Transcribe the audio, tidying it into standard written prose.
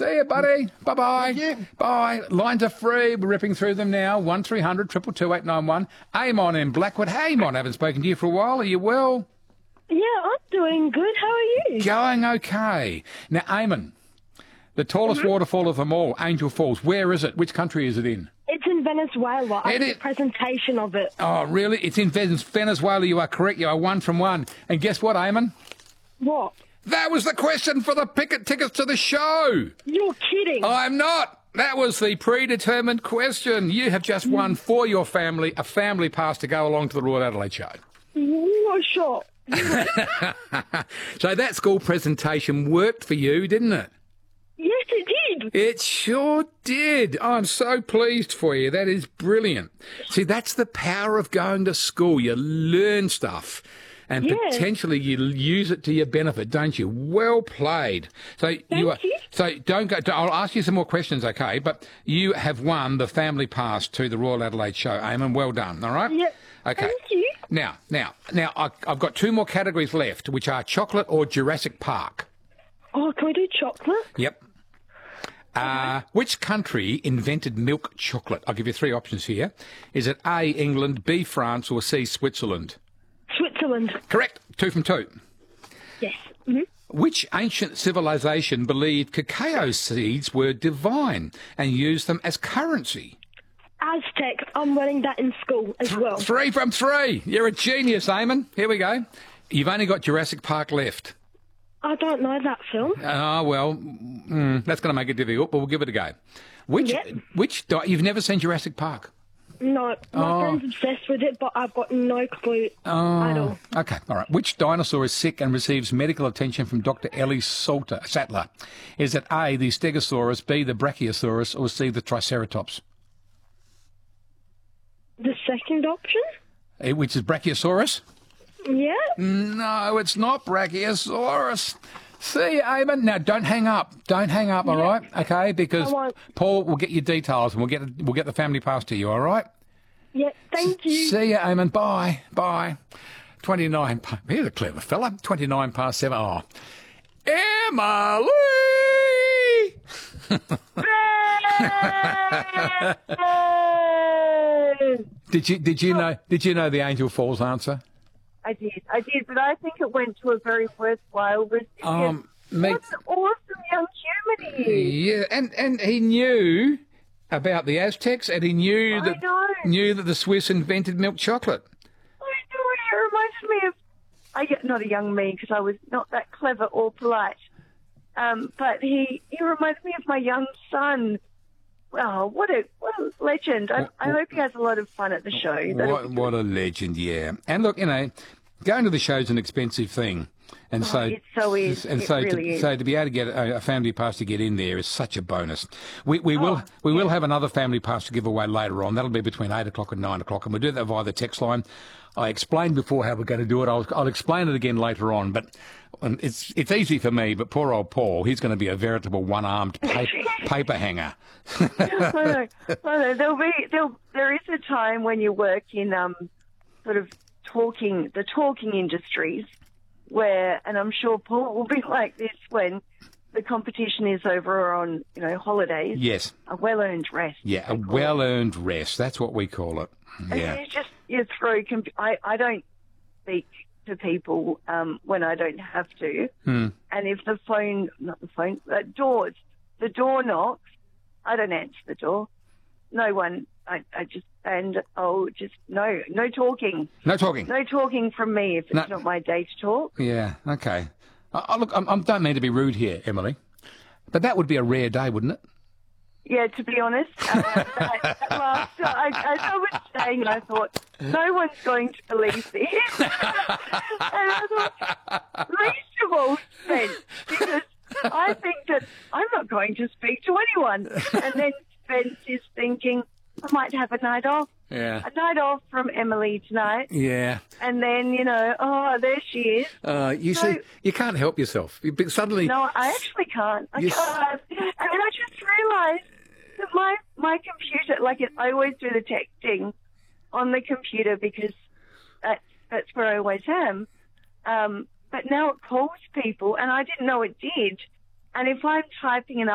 See you, buddy. Bye-bye. Thank you. Bye. Lines are free. We're ripping through them now. 1300 222 891. Amon in Blackwood. Hey, Amon, I haven't spoken to you for a while. Are you well? Yeah, I'm doing good. How are you? Going okay. Now, Amon, the tallest waterfall of them all, Angel Falls, where is it? Which country is it in? It's in Venezuela. I did a presentation of it. Oh, really? It's in Venezuela. You are correct. You are 1 from 1. And guess what, Amon? What? That was the question for the tickets to the show. You're kidding. I'm not. That was the predetermined question. You have just won for your family a family pass to go along to the Royal Adelaide Show. No shot. So that school presentation worked for you, didn't it? Yes, it did. It sure did. I'm so pleased for you. That is brilliant. See, that's the power of going to school. You learn stuff. And potentially you use it to your benefit, don't you? Well played. So Thank you. So don't go. I'll ask you some more questions, okay? But you have won the family pass to the Royal Adelaide Show, Eamon. Well done. All right. Yep. Okay. Thank you. Now, I've got 2 more categories left, which are chocolate or Jurassic Park. Oh, can we do chocolate? Yep. Which country invented milk chocolate? I'll give you 3 options here. Is it A, England, B, France, or C, Switzerland? Switzerland. Correct. 2 from 2. Yes. Mm-hmm. Which ancient civilization believed cacao seeds were divine and used them as currency? Aztec. I'm learning that in school as well. 3 from 3. You're a genius, Eamon. Here we go. You've only got Jurassic Park left. I don't know that film. Well, that's going to make it difficult, but we'll give it a go. You've never seen Jurassic Park? No, my friend's obsessed with it, but I've got no clue at all. Okay, all right. Which dinosaur is sick and receives medical attention from Dr. Ellie Sattler? Is it A, the Stegosaurus, B, the Brachiosaurus, or C, the Triceratops? The second option? Which is Brachiosaurus? Yeah. No, it's not Brachiosaurus. See, Eamon. Now, don't hang up. Don't hang up, all right? Okay, because Paul will get your details and we'll get the family pass to you, all right? Yeah, thank you. See you, Eamon. Bye. Bye. 29. He's a clever fella. 29 past 7. Oh. Emily! Did you know the Angel Falls answer? I did, but I think it went to a very worthwhile recipient. What an awesome young human he is. Yeah, and he knew about the Aztecs, and he knew that the Swiss invented milk chocolate. I know. It reminds me of not a young me because I was not that clever or polite. But he reminds me of my young son. Wow, what a legend. I hope he has a lot of fun at the show. What a legend, yeah. And look, going to the show's an expensive thing. And it really is. So to be able to get a family pass to get in there is such a bonus. We will have another family pass to give away later on. That'll be between 8 o'clock and 9 o'clock, and we'll do that via the text line. I explained before how we're going to do it. I'll explain it again later on, but it's easy for me, but poor old Paul, he's going to be a veritable one-armed paper hanger. There is a time when you work in sort of the talking industries where, and I'm sure Paul will be like this when the competition is over on holidays. Yes. A well-earned rest. Yeah, a well-earned rest. That's what we call it. Yeah. And you throw. I don't speak to people when I don't have to. And if the door knocks, I don't answer the door. No one. No talking. No talking. No talking from me if it's not my day to talk. Yeah. Okay. Look, I don't mean to be rude here, Emily, but that would be a rare day, wouldn't it? Yeah, to be honest, at last, I was saying, I thought, no one's going to believe this. And I thought, least of all Spence, because I think that I'm not going to speak to anyone. And then Spence is thinking, I might have a night off. Yeah. A night off from Emily tonight. Yeah. And then, there she is. See, you can't help yourself. Suddenly... No, I actually can't. I can't. And I just realised that my computer, I always do the texting on the computer because that's where I always am. But now it calls people, and I didn't know it did. And if I'm typing an